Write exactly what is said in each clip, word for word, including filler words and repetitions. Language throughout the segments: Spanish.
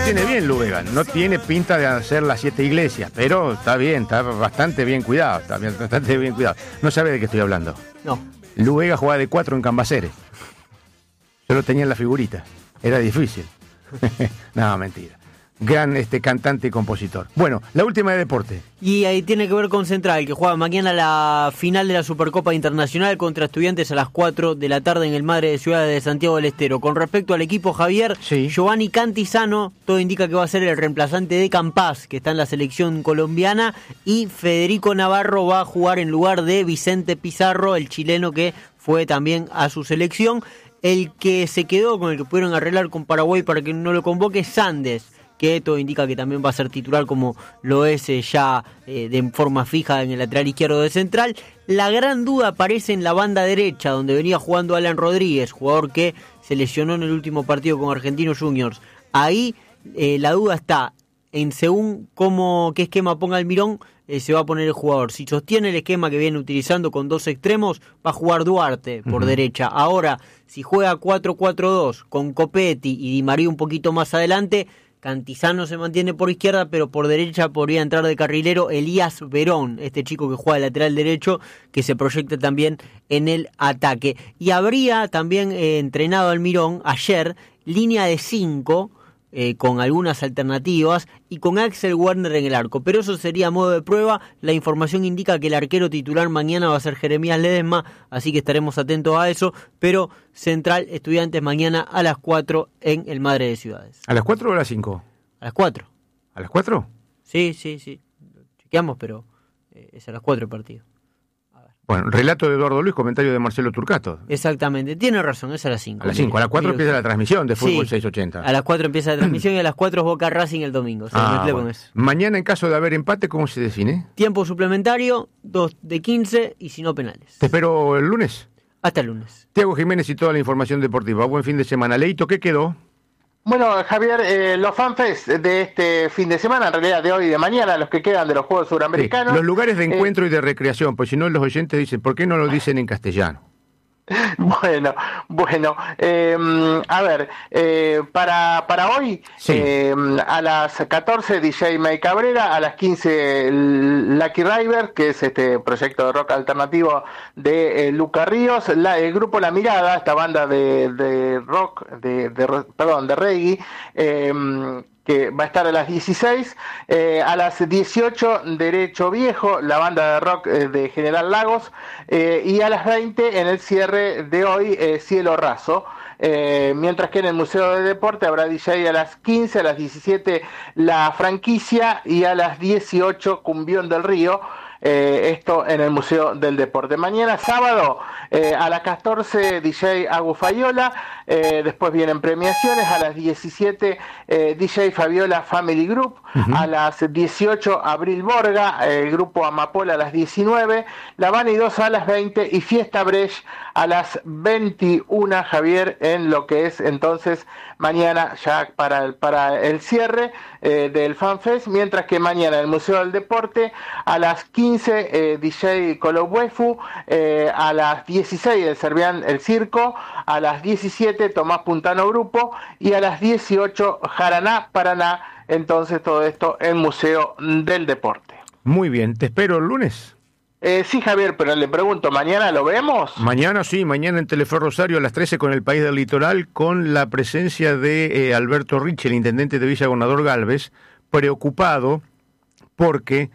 mantiene bien Lubega, no tiene pinta de hacer las siete iglesias, pero está bien, está bastante bien cuidado, está bien, bastante bien cuidado. No sabe de qué estoy hablando. No. Lubega jugaba de cuatro en Cambaceres. Yo lo tenía en la figurita, era difícil. No, mentira. Gran este cantante y compositor. Bueno, la última de deporte. Y ahí tiene que ver con Central, que juega mañana la final de la Supercopa Internacional contra Estudiantes a las cuatro de la tarde en el Madre de Ciudad de Santiago del Estero. Con respecto al equipo, Javier, sí. Giovanni Cantizano, todo indica que va a ser el reemplazante de Campás, que está en la selección colombiana, y Federico Navarro va a jugar en lugar de Vicente Pizarro, el chileno que fue también a su selección. El que se quedó, con el que pudieron arreglar con Paraguay para que no lo convoque, es Sandes, que todo indica que también va a ser titular como lo es eh, ya eh, de forma fija en el lateral izquierdo de Central. La gran duda aparece en la banda derecha, donde venía jugando Alan Rodríguez, jugador que se lesionó en el último partido con Argentinos Juniors. Ahí eh, la duda está en según cómo, qué esquema ponga Almirón, eh, se va a poner el jugador. Si sostiene el esquema que viene utilizando con dos extremos, va a jugar Duarte por uh-huh. derecha. Ahora, si juega cuatro cuatro dos con Copetti y Di María un poquito más adelante, Cantizano se mantiene por izquierda, pero por derecha podría entrar de carrilero Elías Verón, este chico que juega de lateral derecho, que se proyecta también en el ataque. Y habría también eh, entrenado Almirón ayer línea de cinco, eh, con algunas alternativas, y con Axel Werner en el arco. Pero eso sería a modo de prueba. La información indica que el arquero titular mañana va a ser Jeremías Ledesma, así que estaremos atentos a eso. Pero Central Estudiantes mañana a las cuatro en el Madre de Ciudades. ¿A las cuatro o a las cinco? A las cuatro. ¿A las cuatro? Sí, sí, sí. Chequeamos, pero eh, es a las cuatro el partido. Bueno, relato de Eduardo Luis, comentario de Marcelo Turcato. Exactamente, tiene razón, es a las cinco. A las cinco, a las cuatro empieza la transmisión de Fútbol sí, seiscientos ochenta. A las cuatro empieza la transmisión y a las cuatro es Boca Racing el domingo. Se ah, me bueno. con eso. Mañana, en caso de haber empate, ¿cómo se define? Tiempo suplementario, dos de quince y si no penales. Te espero el lunes. Hasta el lunes. Tiago Jiménez y toda la información deportiva. Buen fin de semana. Leito, ¿qué quedó? Bueno, Javier, eh, los fanfests de este fin de semana, en realidad de hoy y de mañana, los que quedan de los Juegos Suramericanos. Sí, los lugares de encuentro eh, y de recreación, pues si no los oyentes dicen, ¿por qué no lo dicen en castellano? Bueno, bueno, eh, a ver, eh, para, para hoy, sí. eh, a las catorce D J May Cabrera, a las quince Lucky River, que es este proyecto de rock alternativo de eh, Luca Ríos, la, el grupo La Mirada, esta banda de, de rock, de, de, perdón, de reggae, eh, que va a estar a las dieciséis, eh, a las dieciocho Derecho Viejo, la banda de rock eh, de General Lagos, eh, y a las veinte en el cierre de hoy, eh, Cielo Raso. Eh, mientras que en el Museo de Deporte habrá D J a las quince, a las diecisiete La Franquicia y a las dieciocho Cumbión del Río. Eh, esto en el Museo del Deporte. Mañana sábado eh, a las catorce D J Agu Fayola, eh, después vienen premiaciones, a las diecisiete eh, D J Fabiola Family Group, uh-huh. a las dieciocho Abril Borga, eh, el grupo Amapola a las diecinueve, La Vanidosa a las veinte y Fiesta Brecht a las veintiuna, Javier, en lo que es entonces mañana ya para el, para el cierre eh, del FanFest, mientras que mañana el Museo del Deporte a las quince eh, D J Colobuefu, eh, a las dieciséis el Servián El Circo, a las diecisiete Tomás Puntano Grupo y a las dieciocho Jaraná Paraná, entonces todo esto en Museo del Deporte. Muy bien, te espero el lunes. Eh, sí, Javier, pero le pregunto, ¿mañana lo vemos? Mañana sí, mañana en Telefe Rosario a las trece con El País del Litoral, con la presencia de eh, Alberto Ricci, el intendente de Villa Gobernador Galvez, preocupado porque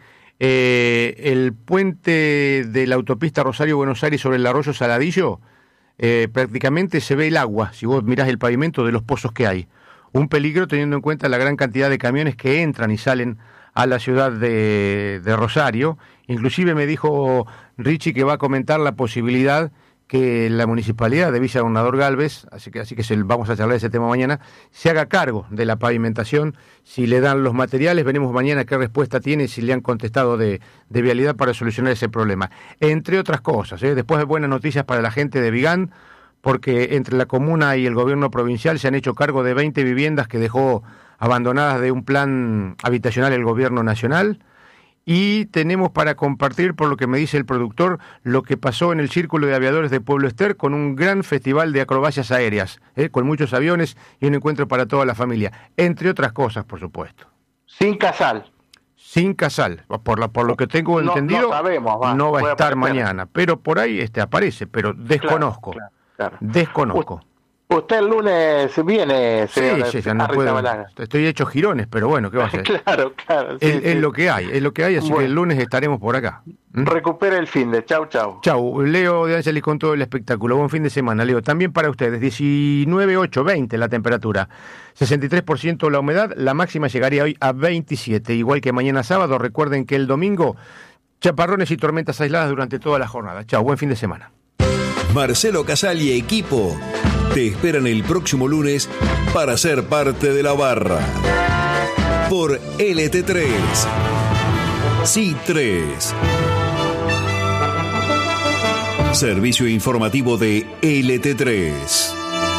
eh, el puente de la autopista Rosario-Buenos Aires sobre el arroyo Saladillo, eh, prácticamente se ve el agua, si vos mirás el pavimento de los pozos que hay. Un peligro teniendo en cuenta la gran cantidad de camiones que entran y salen a la ciudad de, de Rosario. Inclusive me dijo Richie que va a comentar la posibilidad que la municipalidad de Villa Gobernador Galvez, así que así que se, vamos a charlar de ese tema mañana, se haga cargo de la pavimentación, si le dan los materiales, veremos mañana qué respuesta tiene, si le han contestado de, de vialidad para solucionar ese problema. Entre otras cosas, ¿eh? Después de buenas noticias para la gente de Vigán, porque entre la comuna y el gobierno provincial se han hecho cargo de veinte viviendas que dejó abandonadas de un plan habitacional el gobierno nacional, Y tenemos para compartir, por lo que me dice el productor, lo que pasó en el Círculo de Aviadores de Pueblo Ester con un gran festival de acrobacias aéreas, ¿eh? con muchos aviones y un encuentro para toda la familia, entre otras cosas, por supuesto. Sin casal. Sin casal, por, la, por lo que tengo no, entendido, no, sabemos, va, no va a estar aparecer. mañana, pero por ahí este aparece, pero desconozco, claro, claro, claro. desconozco. Usted el lunes viene, señor. Sí, sí, ya no puedo. Estoy hecho girones, pero bueno, ¿qué va a hacer? claro, claro. Sí, es, sí. es lo que hay, es lo que hay, así bueno. que el lunes estaremos por acá. ¿Mm? Recupere el fin de, chau, chau. Chau, Leo de Ángeles con todo el espectáculo. Buen fin de semana, Leo. También para ustedes, diecinueve, ocho, veinte la temperatura, sesenta y tres por ciento la humedad, la máxima llegaría hoy a veintisiete, igual que mañana sábado. Recuerden que el domingo, chaparrones y tormentas aisladas durante toda la jornada. Chau, buen fin de semana. Marcelo Casal y equipo te esperan el próximo lunes para ser parte de la barra. Por L T tres. Sí tres. Servicio informativo de L T tres.